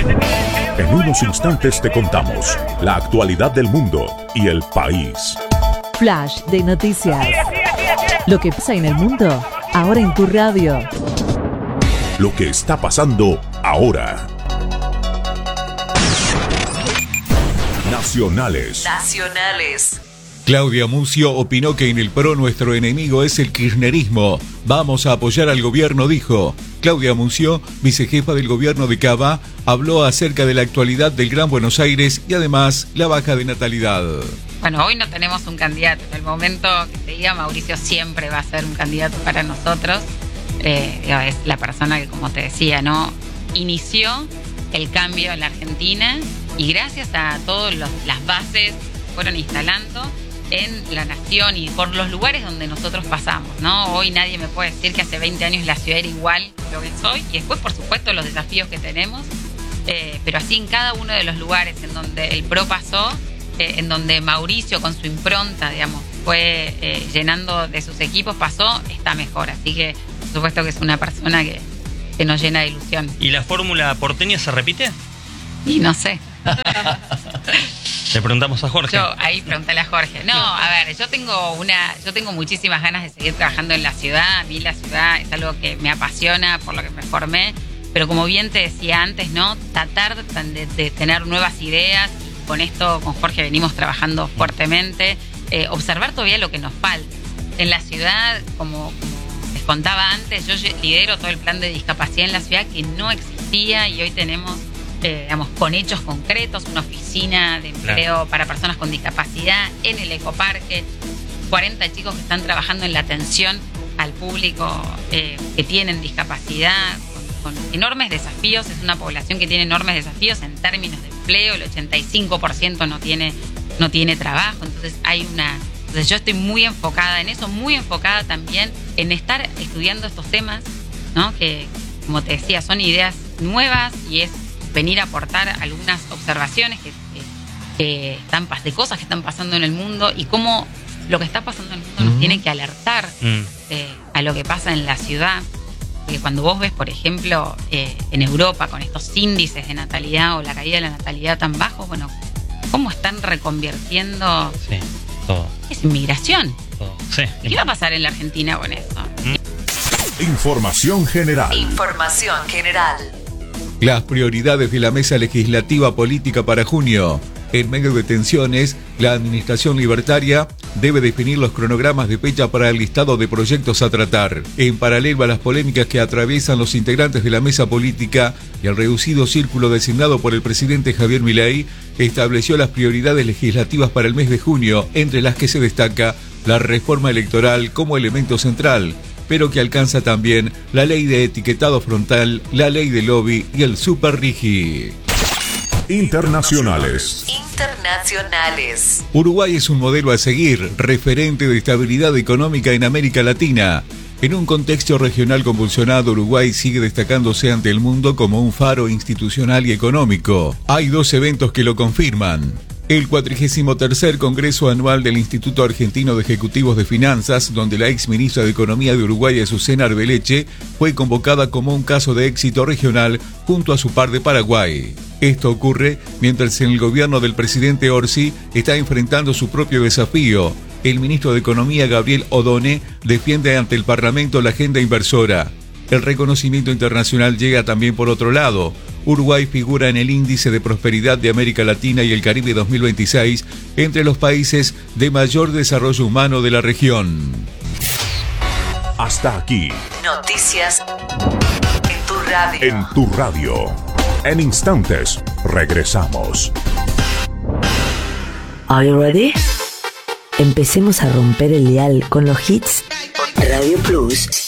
En unos instantes te contamos la actualidad del mundo y el país. Flash de noticias. Lo que pasa en el mundo, ahora en tu radio. Lo que está pasando ahora. Nacionales. Claudia Mucio opinó que en el PRO nuestro enemigo es el kirchnerismo. Vamos a apoyar al gobierno, dijo. Claudia Mucio, vicejefa del gobierno de Cava, habló acerca de la actualidad del Gran Buenos Aires y además la baja de natalidad. Bueno, hoy no tenemos un candidato. En el momento que te diga, Mauricio siempre va a ser un candidato para nosotros. Es la persona que, como te decía, ¿no?, inició el cambio en la Argentina y gracias a todas las bases que fueron instalando en la nación y por los lugares donde nosotros pasamos, ¿no? Hoy nadie me puede decir que hace 20 años la ciudad era igual a lo que soy y después, por supuesto, los desafíos que tenemos, pero así en cada uno de los lugares en donde el PRO pasó, en donde Mauricio con su impronta, digamos, fue llenando de sus equipos, pasó, está mejor. Así que, por supuesto que es una persona que nos llena de ilusión. ¿Y la fórmula porteña se repite? Y no sé. Le preguntamos a Jorge. Ahí preguntale a Jorge. No, a ver, yo tengo muchísimas ganas de seguir trabajando en la ciudad. A mí la ciudad es algo que me apasiona, por lo que me formé. Pero como bien te decía antes, ¿no?, tratar de tener nuevas ideas. Con esto, con Jorge, venimos trabajando fuertemente. Observar todavía lo que nos falta. En la ciudad, como les contaba antes, yo lidero todo el plan de discapacidad en la ciudad que no existía y hoy tenemos, digamos, con hechos concretos, una oficina de empleo para personas con discapacidad en el ecoparque, 40 chicos que están trabajando en la atención al público que tienen discapacidad, con enormes desafíos. Es una población que tiene enormes desafíos en términos de empleo, el 85% no tiene trabajo, entonces yo estoy muy enfocada en eso, muy enfocada también en estar estudiando estos temas, ¿no?, que, como te decía, son ideas nuevas y es venir a aportar algunas observaciones de cosas que están pasando en el mundo y cómo lo que está pasando en el mundo nos tiene que alertar a lo que pasa en la ciudad. Porque cuando vos ves, por ejemplo, en Europa, con estos índices de natalidad o la caída de la natalidad tan bajos, bueno, cómo están reconvirtiendo todo. Es inmigración. Todo. Sí. ¿Qué va a pasar en la Argentina con eso? Información general. Las prioridades de la mesa legislativa política para junio. En medio de tensiones, la administración libertaria debe definir los cronogramas de fecha para el listado de proyectos a tratar. En paralelo a las polémicas que atraviesan los integrantes de la mesa política y el reducido círculo designado por el presidente Javier Milei, estableció las prioridades legislativas para el mes de junio, entre las que se destaca la reforma electoral como elemento central, pero que alcanza también la ley de etiquetado frontal, la ley de lobby y el superrigi. Internacionales. Uruguay es un modelo a seguir, referente de estabilidad económica en América Latina. En un contexto regional convulsionado, Uruguay sigue destacándose ante el mundo como un faro institucional y económico. Hay dos eventos que lo confirman. El 43º Congreso Anual del Instituto Argentino de Ejecutivos de Finanzas, donde la ex ministra de Economía de Uruguay, Azucena Arbeleche, fue convocada como un caso de éxito regional junto a su par de Paraguay. Esto ocurre mientras el gobierno del presidente Orsi está enfrentando su propio desafío. El ministro de Economía, Gabriel Odone, defiende ante el Parlamento la agenda inversora. El reconocimiento internacional llega también por otro lado. Uruguay figura en el Índice de Prosperidad de América Latina y el Caribe 2026 entre los países de mayor desarrollo humano de la región. Hasta aquí. Noticias en tu radio. En tu radio. En instantes, regresamos. Are you ready? Empecemos a romper el dial con los hits Radio Plus.